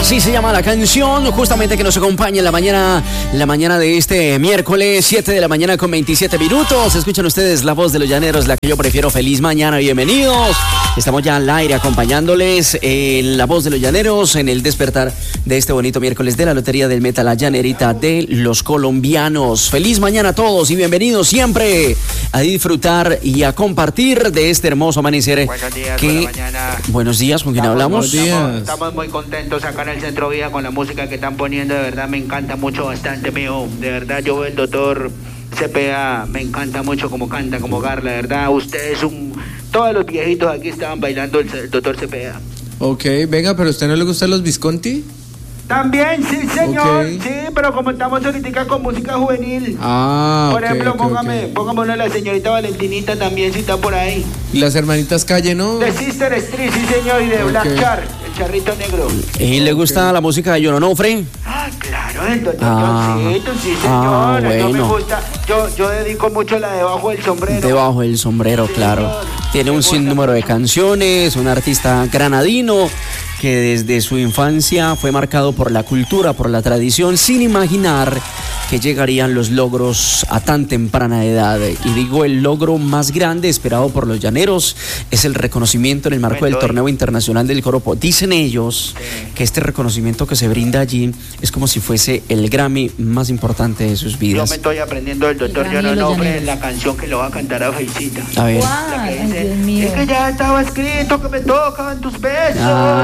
Así se llama la canción, justamente que nos acompaña en la mañana de este miércoles, 7 de la mañana con 27 minutos. Escuchan ustedes la voz de los llaneros, la que yo prefiero. Feliz mañana, bienvenidos. Estamos ya al aire acompañándoles en la voz de los llaneros en el despertar de este bonito miércoles de la Lotería del Meta, la llanerita de los colombianos. Feliz mañana a todos y bienvenidos siempre a disfrutar y a compartir de este hermoso amanecer. Buenos días, buena mañana. Buenos días, ¿con quién hablamos? Estamos muy contentos acá en el Centro Vía con la música que están poniendo, de verdad me encanta mucho, bastante mío, de verdad yo veo el doctor Cepeda, me encanta mucho como canta, como garla, de verdad, ustedes todos los viejitos aquí estaban bailando el doctor Cepeda. Ok, venga, pero ¿a usted no le gustan los Visconti? También, sí, señor, Okay. sí, pero como estamos ahorita con música juvenil. Por ejemplo, póngame una de la señorita Valentinita también, si está por ahí. ¿Y las hermanitas Calle, no? De Sister Street, sí, señor, y de Black Char, el charrito negro. ¿Y le gusta la música de John Onofre? Ah, claro, el doctor Johncito, sí, señor, bueno. me gusta. Yo dedico mucho la Debajo del Sombrero. Debajo del Sombrero, sí, claro. Señor. Tiene un sinnúmero de canciones, un artista granadino que desde su infancia fue marcado por la cultura, por la tradición, sin imaginar que llegarían los logros a tan temprana edad. Y digo, el logro más grande esperado por los llaneros es el reconocimiento en el marco del Torneo Internacional del Joropo. Dicen ellos que este reconocimiento que se brinda allí es como si fuese el Grammy más importante de sus vidas. Yo me estoy aprendiendo del doctor John Onofre la canción que lo va a cantar a Feicita. A ver. La que dice, es que ya estaba escrito que me tocan tus besos.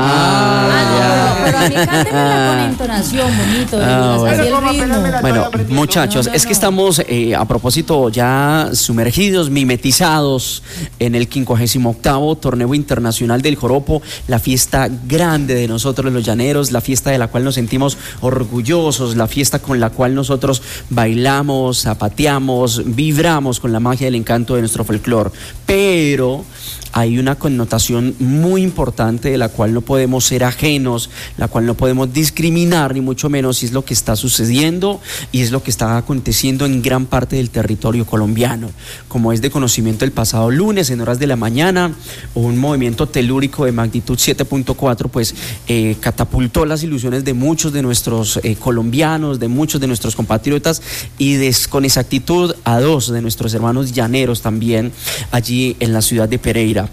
Pero a mí cántemela con entonación, bonito. Así el ritmo. Bueno, muchachos, es que estamos a propósito ya sumergidos, mimetizados en el 58º Torneo Internacional del Joropo, la fiesta grande de nosotros los llaneros, la fiesta de la cual nos sentimos orgullosos, la fiesta con la cual nosotros bailamos, zapateamos, vibramos con la magia y el encanto de nuestro folclore. Pero hay una connotación muy importante de la cual no podemos ser ajenos, la cual no podemos discriminar, ni mucho menos, y es lo que está sucediendo y es lo que está aconteciendo en gran parte del territorio colombiano. Como es de conocimiento, el pasado lunes, en horas de la mañana, un movimiento telúrico de magnitud 7.4, pues catapultó las ilusiones de muchos de nuestros colombianos, de muchos de nuestros compatriotas, y con exactitud a 2 de nuestros hermanos llaneros también, allí en la ciudad de Pereira.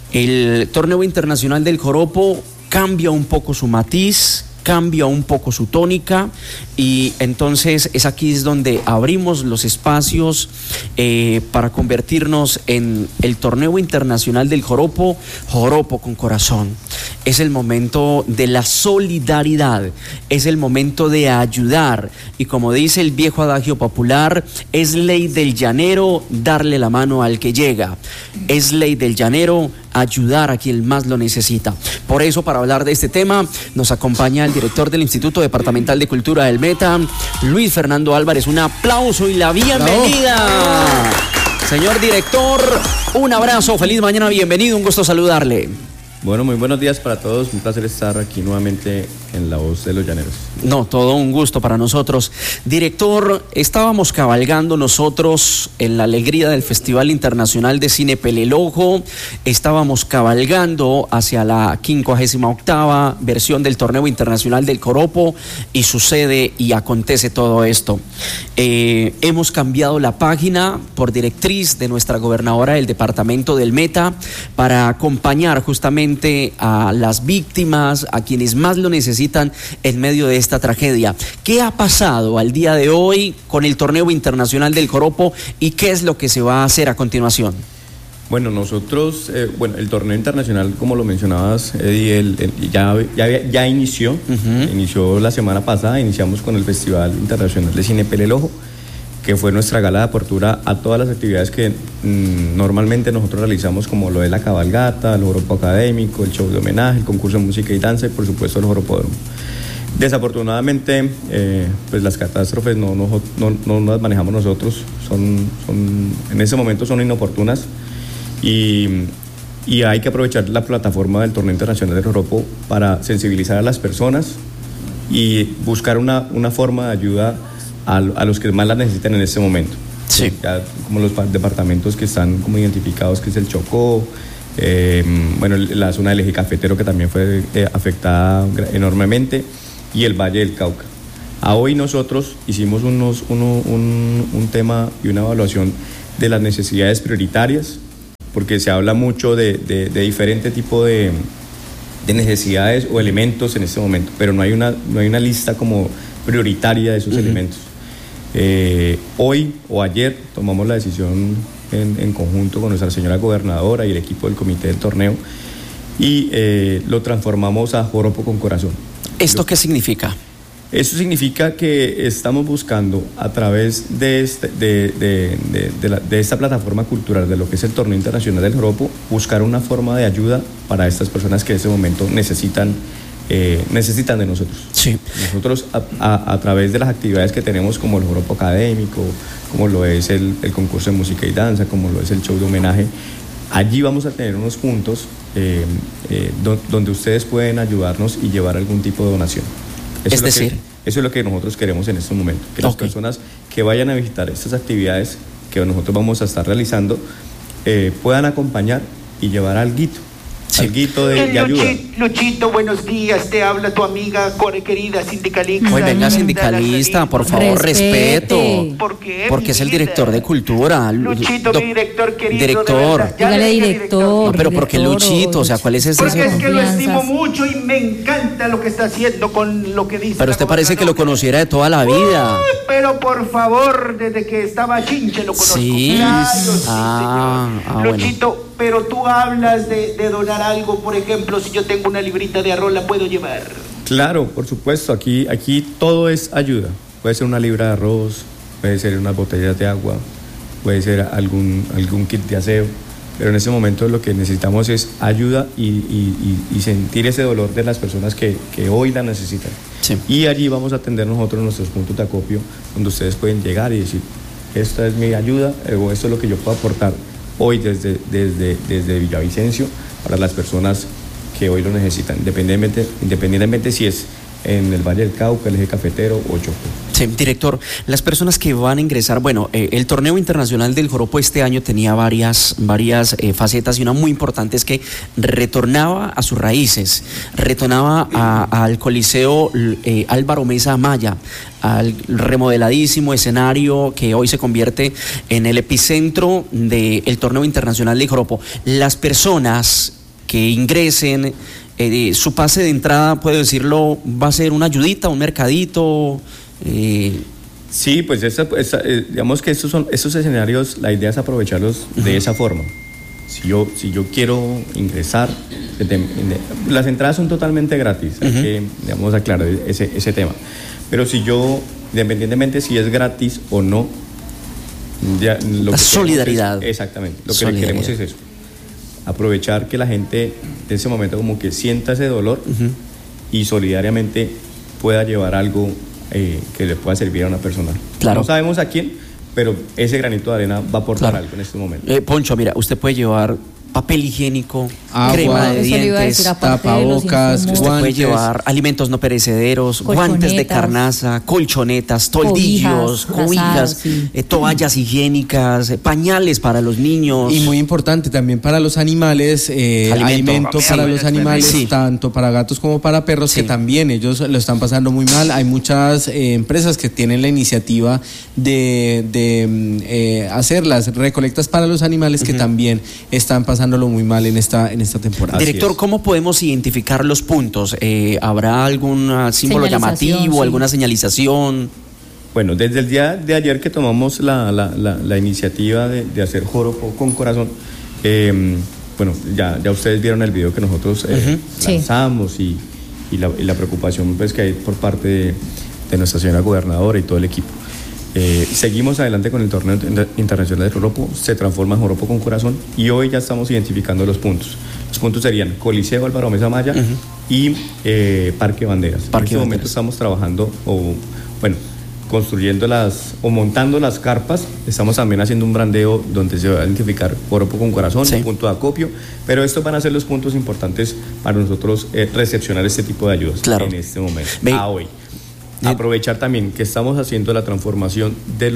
El Torneo Internacional del Joropo cambia un poco su matiz, cambia un poco su tónica, y entonces es aquí donde abrimos los espacios para convertirnos en el Torneo Internacional del Joropo, Joropo con corazón. Es el momento de la solidaridad, es el momento de ayudar, y como dice el viejo adagio popular, es ley del llanero darle la mano al que llega, es ley del llanero ayudar a quien más lo necesita. Por eso, para hablar de este tema, nos acompaña el director del Instituto Departamental de Cultura del Meta, Luis Fernando Álvarez. Un aplauso y la bienvenida. ¡Bravo! Señor director, un abrazo, feliz mañana, bienvenido, un gusto saludarle. Bueno, muy buenos días para todos, un placer estar aquí nuevamente en La Voz de los Llaneros. No, todo un gusto para nosotros. Director, estábamos cabalgando nosotros en la alegría del Festival Internacional de Cine Pelelojo, estábamos cabalgando hacia la 58ª versión del Torneo Internacional del Joropo, y sucede y acontece todo esto. Hemos cambiado la página por directriz de nuestra gobernadora del departamento del Meta para acompañar justamente a las víctimas, a quienes más lo necesitan en medio de esta tragedia. ¿Qué ha pasado al día de hoy con el Torneo Internacional del Joropo y qué es lo que se va a hacer a continuación? Bueno, nosotros, el torneo internacional, como lo mencionabas, Eddie, ya inició, inició la semana pasada, iniciamos con el Festival Internacional de Cine Pelelojo, que fue nuestra gala de apertura a todas las actividades que normalmente nosotros realizamos, como lo de la cabalgata, el joropo académico, el show de homenaje, el concurso de música y danza y por supuesto el joropódromo. Desafortunadamente, pues las catástrofes no las manejamos nosotros, en ese momento son inoportunas, y hay que aprovechar la plataforma del Torneo Internacional del Joropo para sensibilizar a las personas y buscar una forma de ayuda a los que más la necesitan en este momento. Sí. Ya, como los departamentos que están como identificados, que es el Chocó, Bueno, la zona del eje cafetero que también fue afectada enormemente, y el Valle del Cauca. A hoy nosotros hicimos un tema y una evaluación de las necesidades prioritarias, porque se habla mucho de diferente tipo de necesidades o elementos en este momento, pero no hay una lista como prioritaria de esos elementos. Hoy o ayer tomamos la decisión en conjunto con nuestra señora gobernadora y el equipo del comité del torneo, y lo transformamos a Joropo con Corazón. ¿Esto qué significa? Eso significa que estamos buscando, a través de esta plataforma cultural de lo que es el Torneo Internacional del Joropo, buscar una forma de ayuda para estas personas que en este momento necesitan de nosotros. Sí. Nosotros a través de las actividades que tenemos, como el Joropo académico, como lo es el concurso de música y danza, como lo es el show de homenaje, allí vamos a tener unos puntos donde ustedes pueden ayudarnos y llevar algún tipo de donación. Eso es lo que nosotros queremos en este momento, que las personas que vayan a visitar estas actividades que nosotros vamos a estar realizando puedan acompañar y llevar alguito de ayuda. Luchito, buenos días, te habla tu amiga querida sindicalista. Hoy venga, sindicalista, por favor, respeto. ¿Por qué? Porque es el director de cultura. Luchito, mi director querido. Director. Dígale director. No, pero ¿por qué Luchito? O sea, ¿cuál es ese? Porque es que lo estimo mucho y me encanta lo que está haciendo con lo que dice. Pero usted parece que lo conociera de toda la vida. Pero por favor, desde que estaba chinche lo conozco. Sí. Claro, sí, señor. Luchito, bueno. pero tú hablas de donar algo, por ejemplo, si yo tengo una librita de arroz, ¿la puedo llevar? Claro, por supuesto, aquí todo es ayuda. Puede ser una libra de arroz, puede ser unas botellas de agua, puede ser algún kit de aseo, pero en ese momento lo que necesitamos es ayuda y sentir ese dolor de las personas que hoy la necesitan. Sí. Y allí vamos a atender nosotros nuestros puntos de acopio, donde ustedes pueden llegar y decir, esta es mi ayuda, o esto es lo que yo puedo aportar hoy desde Villavicencio para las personas que hoy lo necesitan, independientemente si es en el Valle del Cauca, el eje cafetero o Chocó. Sí, director, las personas que van a ingresar, bueno, el torneo internacional del Joropo este año tenía varias facetas, y una muy importante es que retornaba a sus raíces, retornaba al Coliseo Álvaro Mesa Amaya, al remodeladísimo escenario que hoy se convierte en el epicentro del torneo internacional del Joropo. Las personas que ingresen, su pase de entrada, puedo decirlo, va a ser una ayudita, un mercadito. Sí, pues digamos que estos escenarios, la idea es aprovecharlos de esa forma. Si yo quiero ingresar, las entradas son totalmente gratis, hay que, digamos, aclarar ese tema. Pero si yo, independientemente si es gratis o no, la solidaridad. Exactamente, lo que queremos es eso. Aprovechar que la gente en ese momento como que sienta ese dolor y solidariamente pueda llevar algo que le pueda servir a una persona. Claro. No sabemos a quién, pero ese granito de arena va a aportar algo en este momento. Poncho, mira, usted puede llevar papel higiénico, agua, crema de dientes, tapabocas, usted guantes, puede llevar alimentos no perecederos, guantes de carnaza, colchonetas, toldillos, cobijas, toallas higiénicas, pañales para los niños. Y muy importante también para los animales, alimento para los animales, tanto para gatos como para perros, que también ellos lo están pasando muy mal. Hay muchas empresas que tienen la iniciativa de hacer las recolectas para los animales, que también están pasándolo muy mal en esta temporada. Director, ¿cómo podemos identificar los puntos? ¿Habrá algún símbolo llamativo, alguna señalización? Bueno, desde el día de ayer que tomamos la iniciativa de hacer Joropo con Corazón, bueno, ya ustedes vieron el video que nosotros lanzamos y la preocupación pues que hay por parte de nuestra señora gobernadora y todo el equipo. Seguimos adelante con el torneo internacional de Joropo, se transforma en Joropo con Corazón, y hoy ya estamos identificando los puntos. Los puntos serían Coliseo Álvaro Mesa Amaya y Parque Banderas. En este momento estamos trabajando construyendo o montando las carpas. Estamos también haciendo un brandeo donde se va a identificar Joropo con Corazón, un punto de acopio, pero estos van a ser los puntos importantes para nosotros recepcionar este tipo de ayudas en este momento, hoy. Aprovechar también que estamos haciendo la transformación del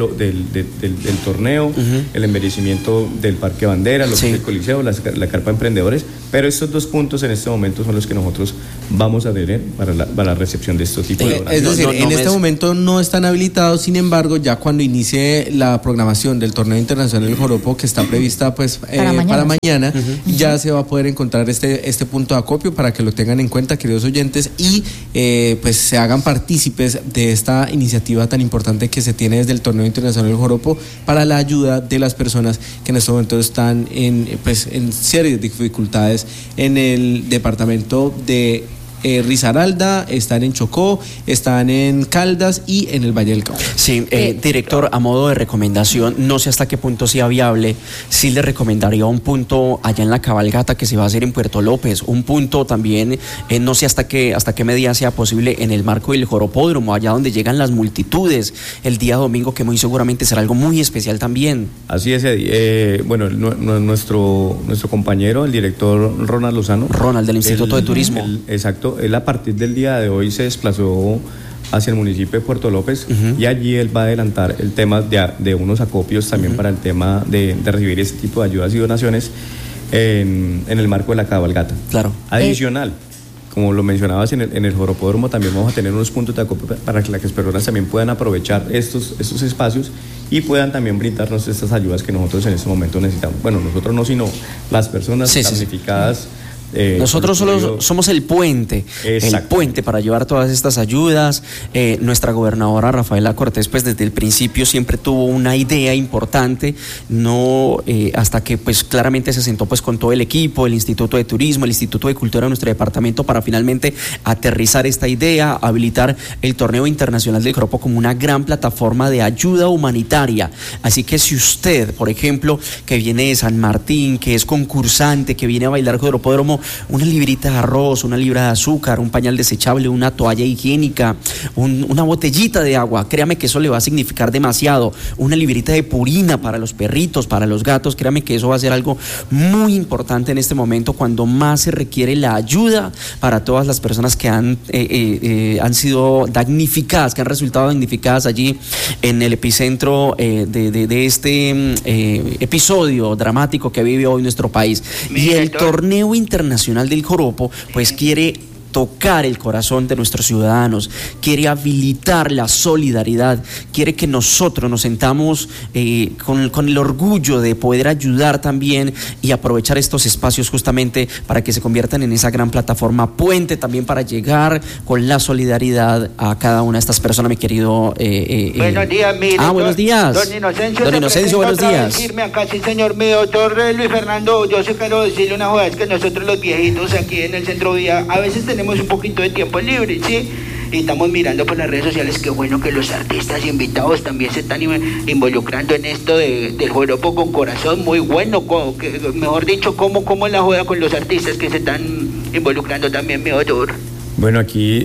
torneo, el embellecimiento del Parque Bandera, lo que es el Coliseo, la carpa de emprendedores, pero estos 2 puntos en este momento son los que nosotros vamos a tener para la recepción de estos tipos de donaciones. Es decir, en este momento no están habilitados, sin embargo, ya cuando inicie la programación del Torneo Internacional del Joropo, que está prevista pues para mañana, ya se va a poder encontrar este punto de acopio para que lo tengan en cuenta, queridos oyentes, y pues se hagan partícipes de esta iniciativa tan importante que se tiene desde el Torneo Internacional del Joropo para la ayuda de las personas que en este momento están en serias dificultades en el departamento de Risaralda, están en Chocó, están en Caldas y en el Valle del Cauca. Sí, director, a modo de recomendación, no sé hasta qué punto sea viable, sí le recomendaría un punto allá en la cabalgata que se va a hacer en Puerto López, un punto también, no sé hasta qué medida sea posible en el marco del Joropódromo, allá donde llegan las multitudes el día domingo, que muy seguramente será algo muy especial también. Así es, Eddie. Bueno, nuestro compañero, el director Ronald Lozano. Ronald, del Instituto de Turismo. Exacto. Él a partir del día de hoy se desplazó hacia el municipio de Puerto López y allí él va a adelantar el tema de unos acopios también para el tema de recibir ese tipo de ayudas y donaciones en el marco de la cabalgata. Claro. Adicional, como lo mencionabas en el Joropódromo, también vamos a tener unos puntos de acopio para que las personas también puedan aprovechar estos espacios y puedan también brindarnos estas ayudas que nosotros en este momento necesitamos. Bueno, nosotros no, sino las personas damnificadas. Nosotros solo somos el puente para llevar todas estas ayudas. Nuestra gobernadora Rafaela Cortés, pues desde el principio siempre tuvo una idea importante, no hasta que pues claramente se sentó pues con todo el equipo, el Instituto de Turismo, el Instituto de Cultura de nuestro departamento, para finalmente aterrizar esta idea, habilitar el Torneo Internacional del Joropo como una gran plataforma de ayuda humanitaria. Así que si usted, por ejemplo, que viene de San Martín, que es concursante, que viene a bailar Joropódromo, una librita de arroz, una libra de azúcar, un pañal desechable, una toalla higiénica, una botellita de agua, créame que eso le va a significar demasiado. Una librita de purina para los perritos, para los gatos, créame que eso va a ser algo muy importante en este momento, cuando más se requiere la ayuda para todas las personas que han sido damnificadas, que han resultado damnificadas allí en el epicentro de este episodio dramático que vive hoy nuestro país. Y el Torneo Internacional del Joropo pues quiere tocar el corazón de nuestros ciudadanos, quiere habilitar la solidaridad, quiere que nosotros nos sentamos con el orgullo de poder ayudar también y aprovechar estos espacios justamente para que se conviertan en esa gran plataforma puente también para llegar con la solidaridad a cada una de estas personas, mi querido buenos días, mire. Buenos días. Don Inocencio, buenos días. Decirme acá, sí, señor, mi doctor Luis Fernando, yo sí quiero decirle una joda, es que nosotros los viejitos aquí en el Centro Vía a veces tenemos un poquito de tiempo libre, ¿sí? Y estamos mirando por las redes sociales, qué bueno que los artistas invitados también se están involucrando en esto del Joropo con corazón, muy bueno, mejor dicho, ¿cómo es la joda con los artistas que se están involucrando también, mi doctor? Bueno, aquí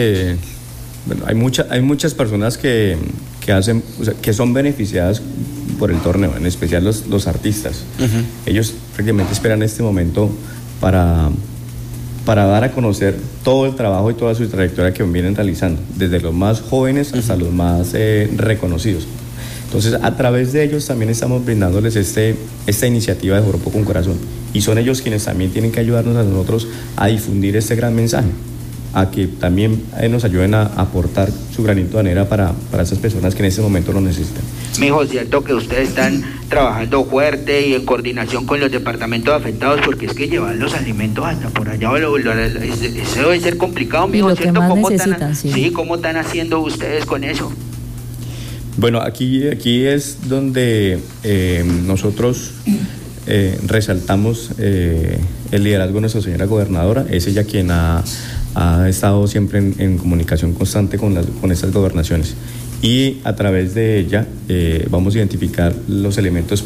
hay muchas personas que hacen, o sea, que son beneficiadas por el torneo, en especial los artistas. Ellos prácticamente esperan este momento para dar a conocer todo el trabajo y toda su trayectoria que vienen realizando, desde los más jóvenes hasta los más reconocidos. Entonces, a través de ellos también estamos brindándoles esta iniciativa de Joropo con Corazón, y son ellos quienes también tienen que ayudarnos a nosotros a difundir este gran mensaje, a que también nos ayuden a aportar su granito de arena para esas personas que en este momento lo necesitan. Mijo, cierto que ustedes están trabajando fuerte y en coordinación con los departamentos afectados, porque es que llevar los alimentos hasta por allá, eso debe ser complicado, mijo, ¿cierto? ¿Cómo están haciendo ustedes con eso? Bueno, aquí es donde nosotros resaltamos el liderazgo de nuestra señora gobernadora. Es ella quien ha estado siempre en comunicación constante con estas gobernaciones, y a través de ella vamos a identificar los elementos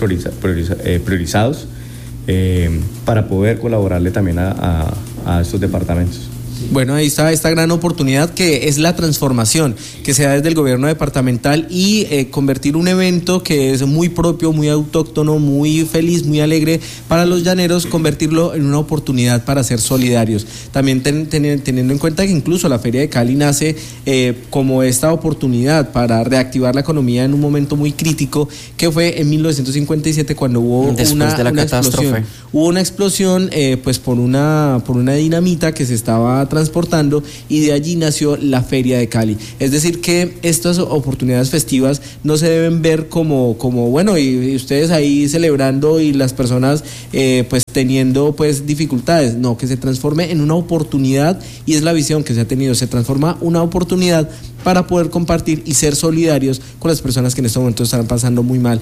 priorizados para poder colaborarle también a estos departamentos. Bueno, ahí está esta gran oportunidad que es la transformación que se da desde el gobierno departamental y convertir un evento que es muy propio, muy autóctono, muy feliz, muy alegre para los llaneros, convertirlo en una oportunidad para ser solidarios. También teniendo en cuenta que incluso la Feria de Cali nace como esta oportunidad para reactivar la economía en un momento muy crítico, que fue en 1957 cuando hubo una explosión. Hubo una explosión pues por una dinamita que se estaba transportando y de allí nació la Feria de Cali. Es decir que estas oportunidades festivas no se deben ver como bueno, y ustedes ahí celebrando y las personas pues teniendo pues dificultades, no, que se transforme en una oportunidad, y es la visión que se ha tenido, se transforma una oportunidad para poder compartir y ser solidarios con las personas que en este momento están pasando muy mal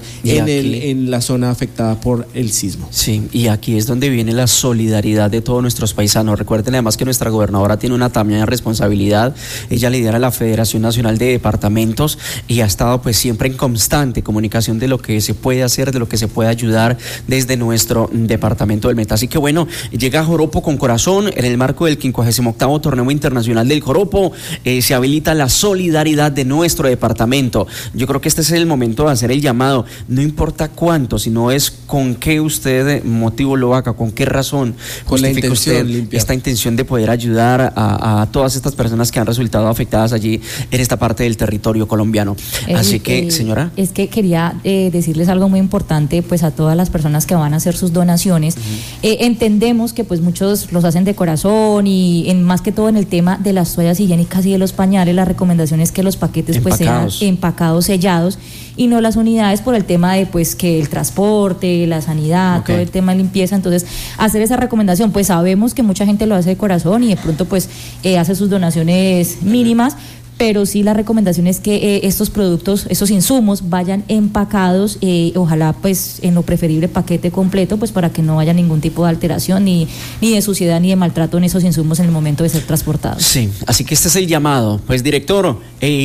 en la zona afectada por el sismo. Sí, y aquí es donde viene la solidaridad de todos nuestros paisanos. Recuerden además que nuestra gobernadora tiene una tamaña responsabilidad. Ella lidera la Federación Nacional de Departamentos y ha estado pues siempre en constante comunicación de lo que se puede hacer, de lo que se puede ayudar desde nuestro departamento del Meta. Así que bueno, llega Joropo con corazón en el marco del 58º Torneo Internacional del Joropo. Se habilita la solidaridad de nuestro departamento. Yo creo que este es el momento de hacer el llamado, no importa cuánto, sino es con qué usted motivo lo haga, con qué razón con la intención limpia esta intención de poder ayudar a todas estas personas que han resultado afectadas allí en esta parte del territorio colombiano. Así que, señora. Es que quería decirles algo muy importante pues a todas las personas que van a hacer sus donaciones. Entendemos que pues muchos los hacen de corazón y más que todo en el tema de las toallas higiénicas y de los pañales, la recomendación es que los paquetes pues sean empacados, sellados, y no las unidades por el tema de pues que el transporte, la sanidad, todo el tema de limpieza. Entonces hacer esa recomendación, pues sabemos que mucha gente lo hace de corazón y de pronto pues hace sus donaciones mínimas, pero sí la recomendación es que estos productos, estos insumos vayan empacados, ojalá pues en lo preferible paquete completo, pues para que no haya ningún tipo de alteración ni de suciedad ni de maltrato en esos insumos en el momento de ser transportados. Sí, así que este es el llamado. Pues director,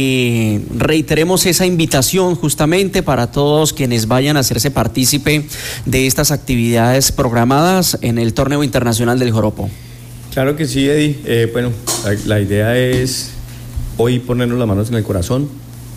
reiteremos esa invitación justamente para todos quienes vayan a hacerse partícipe de estas actividades programadas en el Torneo Internacional del Joropo. Claro que sí, Eddie. Bueno, la idea es hoy ponernos las manos en el corazón.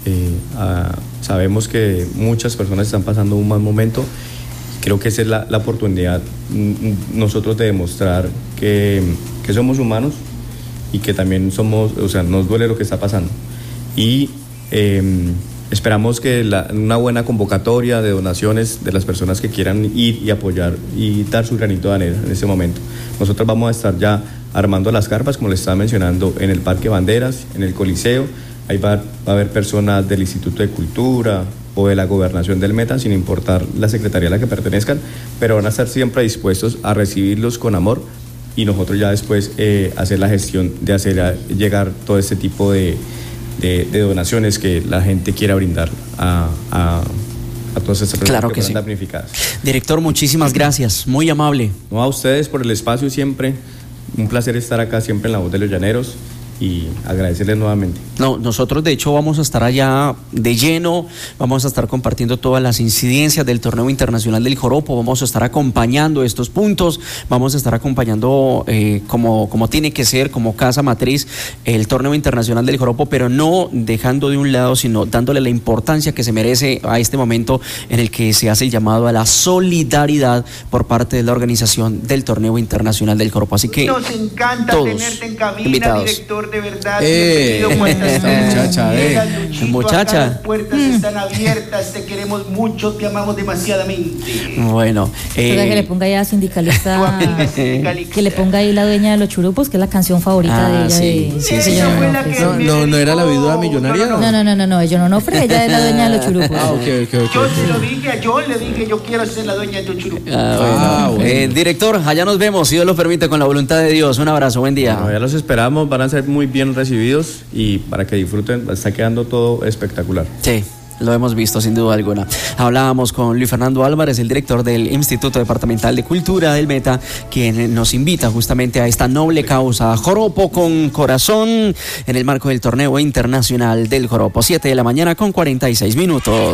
Sabemos que muchas personas están pasando un mal momento. Creo que esa es la oportunidad nosotros de demostrar que somos humanos y que también nos duele lo que está pasando. Y esperamos que una buena convocatoria de donaciones de las personas que quieran ir y apoyar y dar su granito de arena en este momento. Nosotros vamos a estar ya armando las carpas, como les estaba mencionando, en el Parque Banderas, en el Coliseo. Ahí va a haber personas del Instituto de Cultura o de la Gobernación del Meta, sin importar la secretaría a la que pertenezcan, pero van a estar siempre dispuestos a recibirlos con amor, y nosotros ya después hacer la gestión de hacer llegar todo este tipo de donaciones que la gente quiera brindar a todas estas personas que están damnificadas. Director, muchísimas gracias, muy amable. No, a ustedes por el espacio siempre. Un placer estar acá siempre en La Voz de los Llaneros y agradecerles nuevamente. No, nosotros de hecho vamos a estar allá de lleno, vamos a estar compartiendo todas las incidencias del Torneo Internacional del Joropo, vamos a estar acompañando estos puntos, vamos a estar acompañando como tiene que ser, como casa matriz, el Torneo Internacional del Joropo, pero no dejando de un lado, sino dándole la importancia que se merece a este momento en el que se hace el llamado a la solidaridad por parte de la organización del Torneo Internacional del Joropo. Así que nos encanta todos tenerte en cabina, invitados. Director, de verdad. Muchacha. Las puertas están abiertas, te queremos mucho, te amamos demasiadamente. Bueno, que le ponga ya sindicalista, que le ponga ahí La Dueña de los Churupos, que es la canción favorita de ella. No era La Viuda Millonaria. No, yo no ofrezco, ella es la dueña de los churupos. Yo se lo dije, le dije, yo quiero ser la dueña de tu churupo. Director, allá nos vemos, si Dios lo permite, con la voluntad de Dios. Un abrazo, buen día. Bueno, ya los esperamos, van a ser muy bien recibidos y para que disfruten, está quedando todo espectacular. Sí, lo hemos visto sin duda alguna. Hablábamos con Luis Fernando Álvarez, el director del Instituto Departamental de Cultura del Meta, quien nos invita justamente a esta noble causa, Joropo con corazón, en el marco del Torneo Internacional del Joropo. 7 de la mañana con 46 minutos.